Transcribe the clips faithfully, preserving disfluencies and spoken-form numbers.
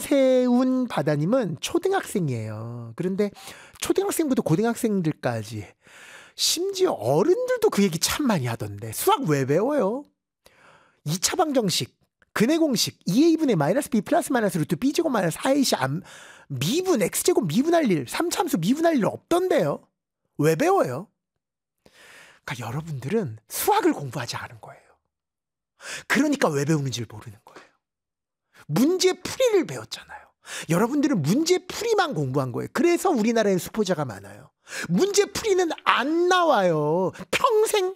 이태훈 바다님은 초등학생이에요. 그런데 초등학생부터 고등학생들까지 심지어 어른들도 그 얘기 참 많이 하던데 수학 왜 배워요? 이 차 방정식, 근의 공식, 이에이분의 마이너스 b 플러스 마이너스 루트 b제곱 마이너스 사에이씨 미분 x제곱 미분할 일, 삼차함수 미분할 일 없던데요. 왜 배워요? 그러니까 여러분들은 수학을 공부하지 않은 거예요. 그러니까 왜 배우는지를 모르는 거예요. 문제 풀이를 배웠잖아요. 여러분들은 문제 풀이만 공부한 거예요. 그래서 우리나라에 수포자가 많아요. 문제 풀이는 안 나와요. 평생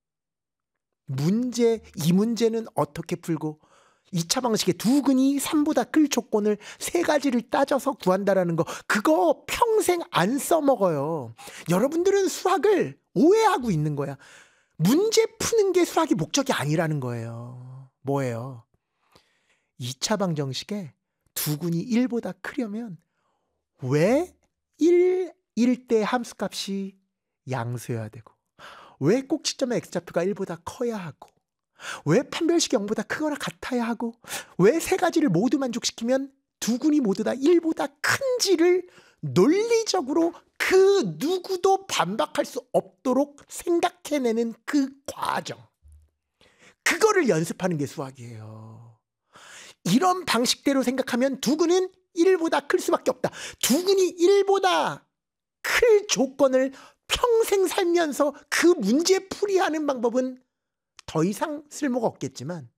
문제, 이 문제는 어떻게 풀고 이 차 방식의 두 근이 삼보다 클 조건을 세 가지를 따져서 구한다라는 거, 그거 평생 안 써먹어요. 여러분들은 수학을 오해하고 있는 거야. 문제 푸는 게 수학이 목적이 아니라는 거예요. 뭐예요? 이 차 방정식에 두 근이 일보다 크려면 왜 일, 일 대 함수값이 양수여야 되고, 왜 꼭지점의 x좌표가 일보다 커야 하고, 왜 판별식이 영보다 크거나 같아야 하고, 왜 세 가지를 모두 만족시키면 두 근이 모두 다 일보다 큰지를 논리적으로 그 누구도 반박할 수 없도록 생각해내는 그 과정, 그거를 연습하는 게 수학이에요. 이런 방식대로 생각하면 두 근은 일보다 클 수밖에 없다. 두 근이 일보다 클 조건을 평생 살면서 그 문제 풀이하는 방법은 더 이상 쓸모가 없겠지만,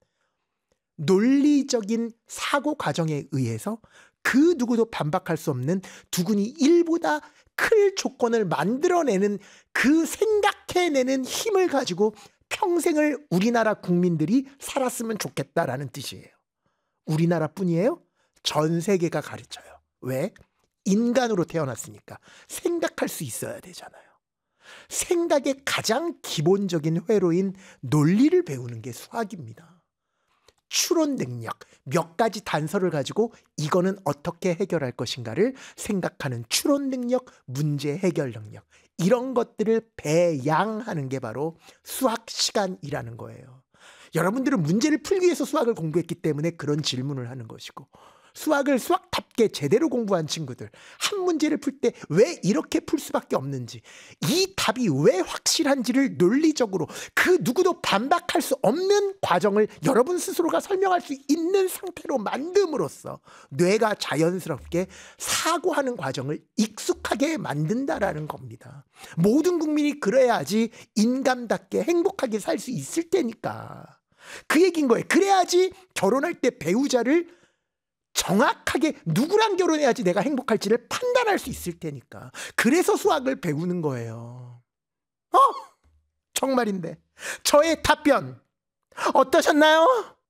논리적인 사고 과정에 의해서 그 누구도 반박할 수 없는 두 근이 일보다 클 조건을 만들어내는 그 생각해내는 힘을 가지고 평생을 우리나라 국민들이 살았으면 좋겠다라는 뜻이에요. 우리나라뿐이에요? 전 세계가 가르쳐요. 왜? 인간으로 태어났으니까 생각할 수 있어야 되잖아요. 생각의 가장 기본적인 회로인 논리를 배우는 게 수학입니다. 추론 능력, 몇 가지 단서를 가지고 이거는 어떻게 해결할 것인가를 생각하는 추론 능력, 문제 해결 능력, 이런 것들을 배양하는 게 바로 수학 시간이라는 거예요. 여러분들은 문제를 풀기 위해서 수학을 공부했기 때문에 그런 질문을 하는 것이고, 수학을 수학답게 제대로 공부한 친구들, 한 문제를 풀 때 왜 이렇게 풀 수밖에 없는지, 이 답이 왜 확실한지를 논리적으로 그 누구도 반박할 수 없는 과정을 여러분 스스로가 설명할 수 있는 상태로 만듦으로써 뇌가 자연스럽게 사고하는 과정을 익숙하게 만든다라는 겁니다. 모든 국민이 그래야지 인간답게 행복하게 살 수 있을 테니까 그 얘기인 거예요. 그래야지 결혼할 때 배우자를 정확하게 누구랑 결혼해야지 내가 행복할지를 판단할 수 있을 테니까. 그래서 수학을 배우는 거예요. 어? 정말인데 저의 답변 어떠셨나요?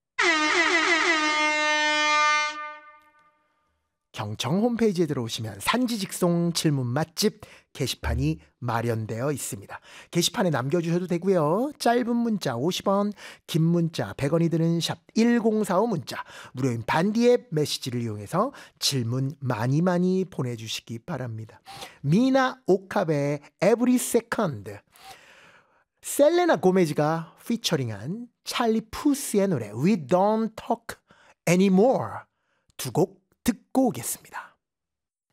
경청 홈페이지에 들어오시면 산지직송 질문 맛집 게시판이 마련되어 있습니다. 게시판에 남겨주셔도 되고요. 짧은 문자 오십 원, 긴 문자 백 원이 드는 샵 일공사오 문자, 무료인 반디앱 메시지를 이용해서 질문 많이 많이 보내주시기 바랍니다. 미나 오카베의 Every Second, 셀레나 고메즈가 피처링한 찰리 푸스의 노래 We Don't Talk Anymore 두 곡 듣고 오겠습니다.